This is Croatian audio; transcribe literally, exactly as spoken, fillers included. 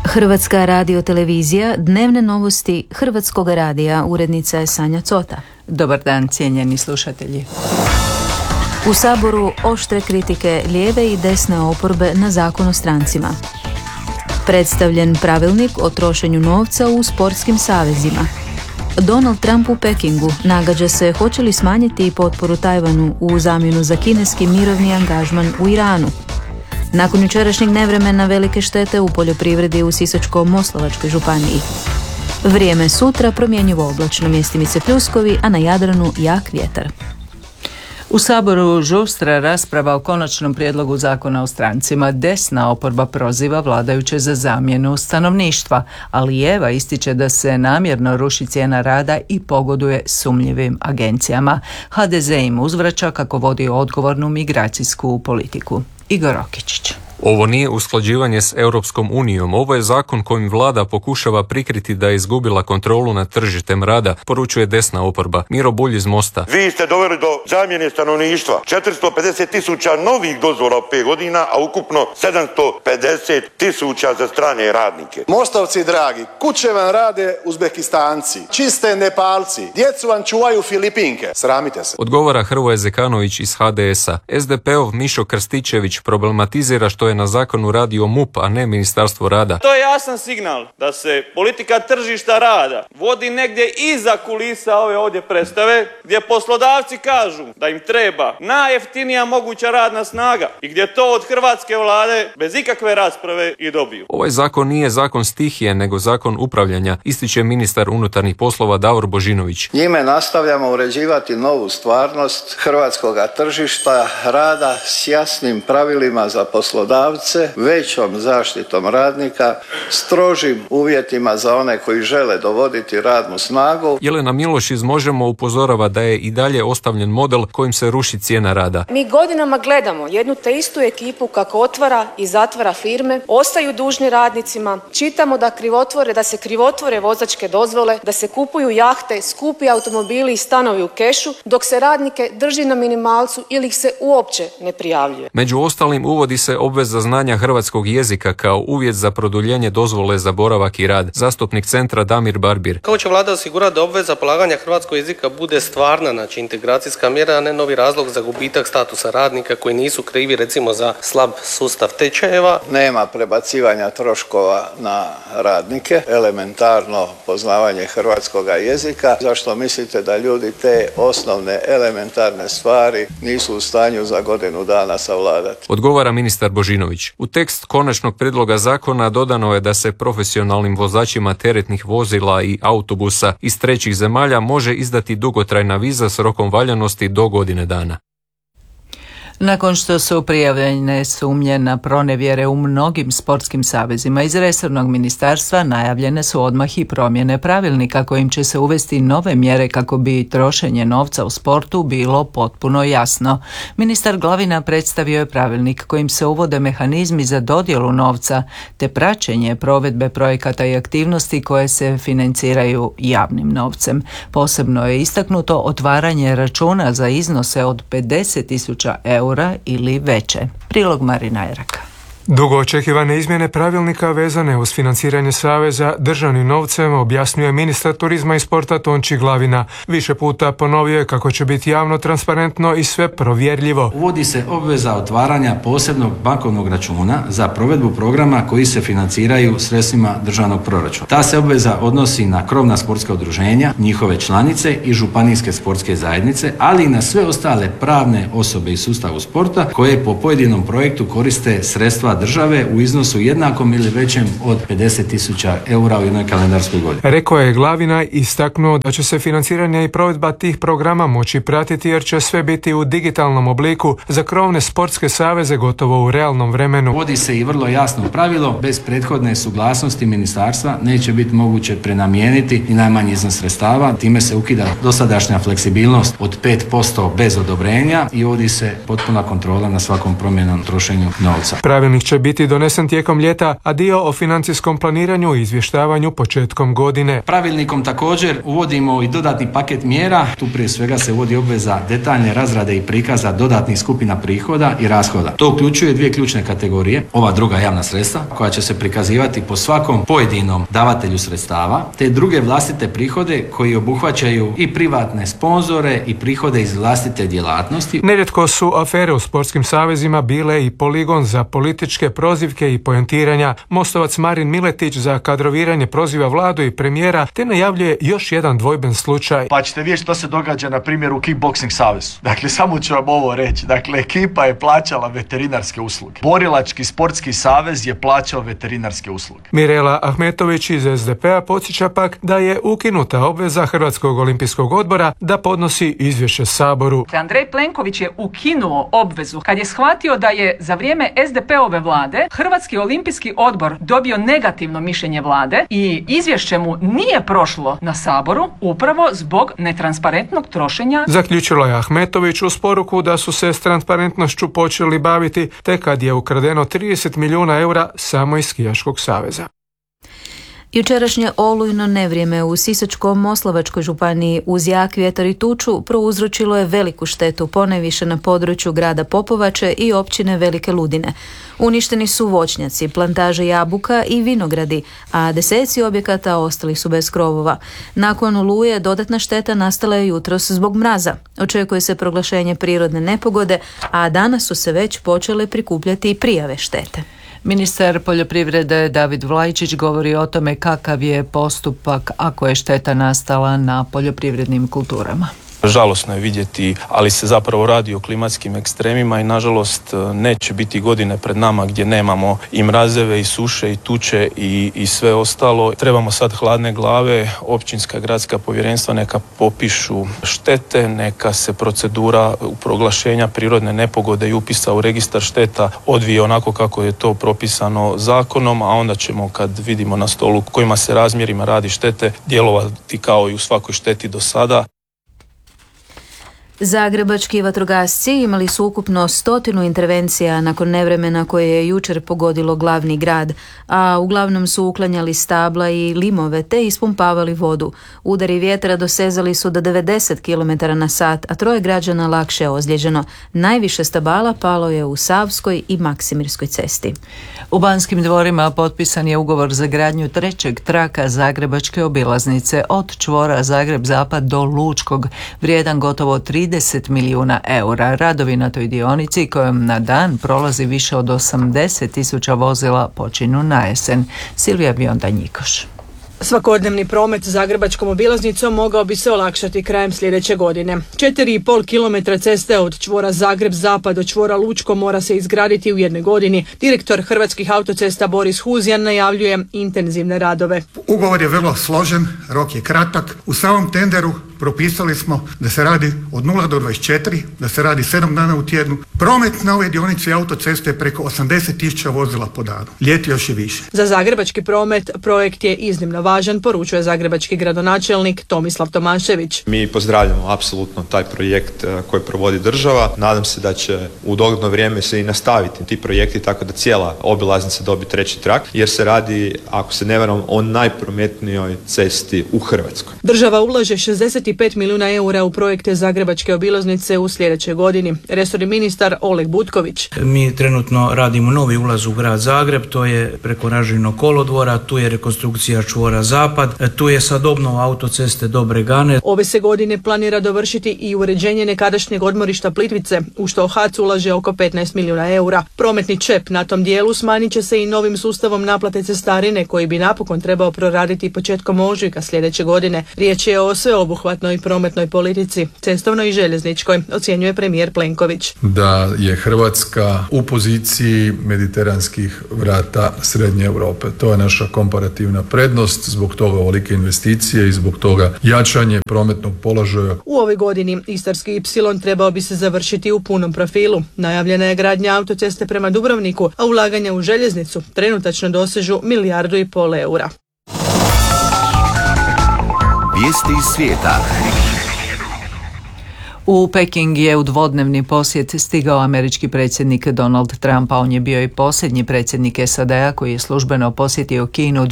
Hrvatska radiotelevizija, dnevne novosti Hrvatskog radija, urednica je Sanja Cota. Dobar dan, cijenjeni slušatelji. U Saboru oštre kritike lijeve i desne oporbe na Zakon o strancima. Predstavljen pravilnik o trošenju novca u sportskim savezima. Donald Trump u Pekingu nagađa se hoće li smanjiti potporu Tajvanu u zamjenu za kineski mirovni angažman u Iranu. Nakon jučerašnjeg nevremena velike štete u poljoprivredi u Sisačko-moslavačkoj županiji. Vrijeme sutra promjenjivo oblačno, mjestimice pljuskovi, a na Jadranu jak vjetar. U Saboru žustra rasprava o konačnom prijedlogu zakona o strancima. Desna oporba proziva vladajuće za zamjenu stanovništva, a lijeva ističe da se namjerno ruši cijena rada i pogoduje sumnjivim agencijama. ha de ze im uzvraća kako vodi odgovornu migracijsku politiku. Igor Okičić. Ovo nije usklađivanje s Europskom unijom, ovo je zakon kojim vlada pokušava prikriti da je izgubila kontrolu nad tržištem rada, poručuje desna oporba. Miro Bulj iz Mosta. Vi ste doveli do zamjene stanovništva. četiristo pedeset tisuća novih dozvola u pet godina, a ukupno sedamsto pedeset tisuća za strane radnike. Mostovci dragi, kuće vam rade Uzbekistanci, čiste Nepalci, djecu vam čuvaju Filipinke. Sramite se. Odgovara Hrvoje Zekanović iz ha de esa. es de pe ov Mišo Krstičević problematizira što je na zakonu radio MUP, a ne Ministarstvo rada. To je jasan signal da se politika tržišta rada vodi negdje iza kulisa ove ovdje predstave, gdje poslodavci kažu da im treba najjeftinija moguća radna snaga i gdje to od hrvatske vlade bez ikakve rasprave i dobiju. Ovaj zakon nije zakon stihije, nego zakon upravljanja, ističe ministar unutarnjih poslova Davor Božinović. Njime nastavljamo uređivati novu stvarnost hrvatskoga tržišta rada s jasnim pravilima za poslodavce, većom zaštitom radnika, strožim uvjetima za one koji žele dovoditi radnu snagu. Jelena Miloš iz Možemo upozorava da je i dalje ostavljen model kojim se ruši cijena rada. Mi godinama gledamo jednu te istu ekipu kako otvara i zatvara firme, ostaju dužni radnicima, čitamo da krivotvore, da se krivotvore vozačke dozvole, da se kupuju jahte, skupi automobili i stanovi u kešu, dok se radnike drži na minimalcu ili ih se uopće ne prijavljuje. Među ostalim uvodi se obveza znanja hrvatskog jezika kao uvjet za produljenje dozvole za boravak i rad. Zastupnik centra Damir Barbir. Kako će vlada osigurati da obveza polaganja hrvatskog jezika bude stvarna, znači integracijska mjera, a ne novi razlog za gubitak statusa radnika koji nisu krivi recimo za slab sustav tečajeva? Nema prebacivanja troškova na radnike, elementarno poznavanje hrvatskog jezika. Zašto mislite da ljudi te osnovne elementarne stvari nisu u stanju za godinu dana savladati? Odgovara ministar Božinović. U tekst konačnog prijedloga zakona dodano je da se profesionalnim vozačima teretnih vozila i autobusa iz trećih zemalja može izdati dugotrajna viza s rokom valjanosti do godine dana. Nakon što su prijavljene sumnje na pronevjere u mnogim sportskim savezima iz resornog ministarstva, najavljene su odmah i promjene pravilnika kojim će se uvesti nove mjere kako bi trošenje novca u sportu bilo potpuno jasno. Ministar Glavina predstavio je pravilnik kojim se uvode mehanizmi za dodjelu novca te praćenje provedbe projekata i aktivnosti koje se financiraju javnim novcem. Posebno je istaknuto otvaranje računa za iznose od pedeset tisuća eura ili veće. Prilog Marina Jeraka. Dugo očekivane izmjene pravilnika vezane uz financiranje saveza državnim novcem objasnjuje ministar turizma i sporta Tonči Glavina. Više puta ponovio je kako će biti javno, transparentno i sve provjerljivo. Uvodi se obveza otvaranja posebnog bankovnog računa za provedbu programa koji se financiraju sredstvima državnog proračuna. Ta se obveza odnosi na krovna sportska udruženja, njihove članice i županijske sportske zajednice, ali i na sve ostale pravne osobe iz sustavu sporta koje po pojedinom projektu koriste sredstva države u iznosu jednakom ili većem od pedeset tisuća eura u jednoj kalendarskoj godini. Rekao je Glavina i istaknuo da će se financiranje i provedba tih programa moći pratiti jer će sve biti u digitalnom obliku za krovne sportske saveze gotovo u realnom vremenu. Vodi se i vrlo jasno pravilo, bez prethodne suglasnosti ministarstva neće biti moguće prenamijeniti i najmanji iznos sredstava, time se ukida dosadašnja fleksibilnost od pet posto bez odobrenja i uvodi se potpuna kontrola na svakom promjenom trošenju novca. Pravilnik će biti donesen tijekom ljeta, a dio o financijskom planiranju i izvještavanju početkom godine. Pravilnikom također uvodimo i dodatni paket mjera. Tu prije svega se uvodi obveza detaljne razrade i prikaza dodatnih skupina prihoda i rashoda. To uključuje dvije ključne kategorije. Ova druga javna sredstva koja će se prikazivati po svakom pojedinom davatelju sredstava, te druge vlastite prihode koji obuhvaćaju i privatne sponzore i prihode iz vlastite djelatnosti. Nerijetko su afere u sportskim savezima bile i poligon za političke prozivke i poentiranja. Mostovac Marin Miletić za kadroviranje proziva vladu i premijera, te najavljuje još jedan dvojben slučaj. Pa ćete vidjeti što se događa na primjer u Kickboxing savezu. Dakle, samo ću vam ovo reći. Dakle, ekipa je plaćala veterinarske usluge. Borilački sportski savez je plaćao veterinarske usluge. Mirela Ahmetović iz es de pe a podsjeća pak da je ukinuta obveza Hrvatskog olimpijskog odbora da podnosi izvješće Saboru. Andrej Plenković je ukinuo obvezu kad je shvatio da je za vrijeme es de pe ove vlade Hrvatski olimpijski odbor dobio negativno mišljenje vlade i izvješće mu nije prošlo na Saboru upravo zbog netransparentnog trošenja. Zaključila je Ahmetović uz poruku da su se s transparentnošću počeli baviti tek kad je ukradeno trideset milijuna eura samo iz skijaškog saveza. Jučerašnje olujno nevrijeme u Sisačko-moslavačkoj županiji uz jak vjetar i tuču prouzročilo je veliku štetu, ponajviše na području grada Popovače i općine Velike Ludine. Uništeni su voćnjaci, plantaže jabuka i vinogradi, a deseci objekata ostali su bez krovova. Nakon oluje dodatna šteta nastala je jutros zbog mraza. Očekuje se proglašenje prirodne nepogode, a danas su se već počele prikupljati i prijave štete. Ministar poljoprivrede David Vlajčić govori o tome kakav je postupak ako je šteta nastala na poljoprivrednim kulturama. Žalosno je vidjeti, ali se zapravo radi o klimatskim ekstremima i nažalost neće biti godine pred nama gdje nemamo i mrazeve i suše i tuče i, i sve ostalo. Trebamo sad hladne glave, općinska gradska povjerenstva neka popišu štete, neka se procedura proglašenja prirodne nepogode i upisa u registar šteta odvije onako kako je to propisano zakonom, a onda ćemo kad vidimo na stolu kojima se razmjerima radi štete djelovati kao i u svakoj šteti do sada. Zagrebački vatrogasci imali su ukupno stotinu intervencija nakon nevremena koje je jučer pogodilo glavni grad, a uglavnom su uklanjali stabla i limove te ispumpavali vodu. Udari vjetra dosezali su do devedeset kilometara na sat, a troje građana lakše ozlijeđeno. Najviše stabala palo je u Savskoj i Maksimirskoj cesti. U Banskim dvorima potpisan je ugovor za gradnju trećeg traka Zagrebačke obilaznice od čvora Zagreb-Zapad do Lučkog, vrijedan gotovo trideset milijuna eura. Radovi na toj dionici kojom na dan prolazi više od osamdeset tisuća vozila počinju na jesen. Silvija Bionda-Njikoš. Svakodnevni promet Zagrebačkom obilaznicom mogao bi se olakšati krajem sljedeće godine. četiri i pol kilometra ceste od čvora Zagreb-Zapad do čvora Lučko mora se izgraditi u jednoj godini. Direktor Hrvatskih autocesta Boris Huzjan najavljuje intenzivne radove. Ugovor je vrlo složen, rok je kratak. U samom tenderu propisali smo da se radi od nula do dvadeset četiri, da se radi sedam dana u tjednu. Promet na ove dionice autoceste je preko osamdeset tisuća vozila po danu. Ljeti još i više. Za zagrebački promet projekt je iznimno važan, poručuje zagrebački gradonačelnik Tomislav Tomašević. Mi pozdravljamo apsolutno taj projekt koji provodi država. Nadam se da će u dogledno vrijeme se i nastaviti ti projekti tako da cijela obilaznica dobi treći trak, jer se radi, ako se ne varam, o najprometnijoj cesti u Hrvatskoj. Država ulaže šezdeset pet milijuna eura u projekte Zagrebačke obilaznice u sljedećoj godini. Resorni ministar Oleg Butković. Mi trenutno radimo novi ulaz u grad Zagreb, to je preko Ražinog kolodvora, tu je rekonstrukcija čvora Zapad, tu je sad obnova autoceste do Bregane. Ove se godine planira dovršiti i uređenje nekadašnjeg odmorišta Plitvice, u što H A C ulaže oko petnaest milijuna eura. Prometni čep na tom dijelu smanjit će se i novim sustavom naplate cestarine koji bi napokon trebao proraditi početkom ožujka sljedeće godine. Riječ je o sveobuhvatnoj prometnoj politici, cestovnoj i željezničkoj, ocjenjuje premijer Plenković. Da je Hrvatska u poziciji mediteranskih vrata Srednje Europe. To je naša komparativna prednost, zbog toga ovolike investicije i zbog toga jačanje prometnog položaja. U ovoj godini Istarski ipsilon trebao bi se završiti u punom profilu. Najavljena je gradnja autoceste prema Dubrovniku, a ulaganja u željeznicu trenutačno dosežu milijardu i pol eura. Vijesti iz svijeta. U Peking je u dvodnevni posjet stigao američki predsjednik Donald Trump, a on je bio i posljednji predsjednik S A D-a koji je službeno posjetio Kinu